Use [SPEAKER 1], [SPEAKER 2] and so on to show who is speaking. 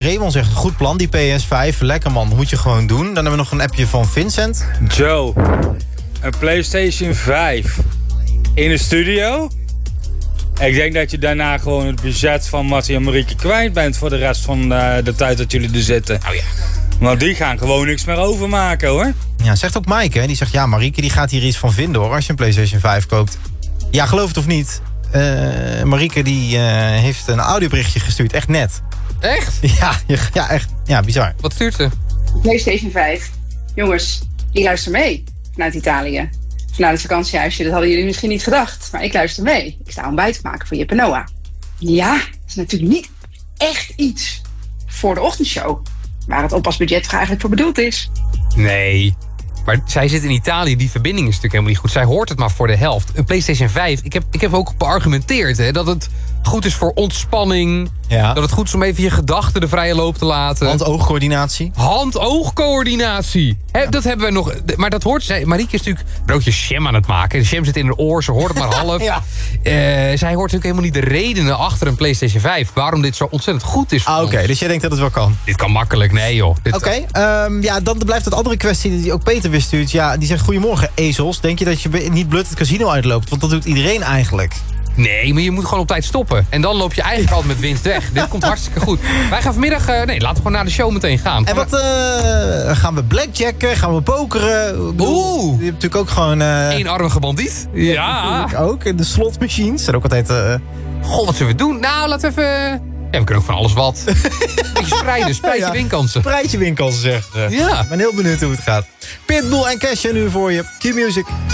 [SPEAKER 1] Raymond zegt, goed plan, die PS5. Lekker man, moet je gewoon doen. Dan hebben we nog een appje van Vincent.
[SPEAKER 2] Joe, een PlayStation 5 in de studio? Ik denk dat je daarna gewoon het budget van Mattie en Marieke kwijt bent voor de rest van de tijd dat jullie er zitten.
[SPEAKER 1] Oh ja.
[SPEAKER 2] Want die gaan gewoon niks meer overmaken, hoor.
[SPEAKER 1] Ja, zegt ook Mike, hè. Die zegt, ja, Marieke die gaat hier iets van vinden, hoor, als je een PlayStation 5 koopt. Ja, geloof het of niet. Marieke die heeft een audioberichtje gestuurd, echt net.
[SPEAKER 3] Echt?
[SPEAKER 1] Ja, echt. Ja, bizar.
[SPEAKER 3] Wat stuurt ze?
[SPEAKER 4] PlayStation 5. Jongens, ik luister mee vanuit Italië. Vanuit het vakantiehuisje, dat hadden jullie misschien niet gedacht. Maar ik luister mee. Ik sta ontbijt te maken voor Jip en Noah. Ja, dat is natuurlijk niet echt iets voor de ochtendshow. Waar het oppasbudget eigenlijk voor bedoeld is.
[SPEAKER 3] Nee. Maar zij zit in Italië, die verbinding is natuurlijk helemaal niet goed. Zij hoort het maar voor de helft. Een PlayStation 5, ik heb ook beargumenteerd, hè, dat het goed is voor ontspanning.
[SPEAKER 1] Ja.
[SPEAKER 3] Dat het goed is om even je gedachten de vrije loop te laten.
[SPEAKER 1] Hand-oogcoördinatie.
[SPEAKER 3] Hand-oogcoördinatie. Dat hebben we nog. Maar dat hoort zij. Marieke is natuurlijk broodjes jam aan het maken. De jam zit in haar oor, ze hoort het maar half.
[SPEAKER 1] Ja.
[SPEAKER 3] Zij hoort natuurlijk helemaal niet de redenen achter een PlayStation 5. Waarom dit zo ontzettend goed is voor ons.
[SPEAKER 1] Oké, dus jij denkt dat het wel kan.
[SPEAKER 3] Dit kan makkelijk, nee joh.
[SPEAKER 1] Oké, ja, dan blijft het andere kwestie die ook Peter weer stuurt. Ja, die zegt, goedemorgen ezels. Denk je dat je niet blut het casino uitloopt? Want dat doet iedereen eigenlijk.
[SPEAKER 3] Nee, maar je moet gewoon op tijd stoppen. En dan loop je eigenlijk altijd met winst weg. Dit komt hartstikke goed. Wij gaan vanmiddag... laten we gewoon naar de show meteen gaan.
[SPEAKER 1] En wat gaan we blackjacken? Gaan we pokeren?
[SPEAKER 3] Oeh.
[SPEAKER 1] Je hebt natuurlijk ook gewoon...
[SPEAKER 3] Eenarmige bandiet. Ja.
[SPEAKER 1] Ook. En de slotmachines zijn ook altijd...
[SPEAKER 3] Goh, wat zullen we doen? Nou, laten we even... Ja, we kunnen ook van alles wat. Beetje spreiden, spreid je winkansen.
[SPEAKER 1] Spreid je winkansen, zegt ze.
[SPEAKER 3] Ja.
[SPEAKER 1] Ik ben heel benieuwd hoe het gaat. Pitbull en Kesha nu voor je. Q-Music.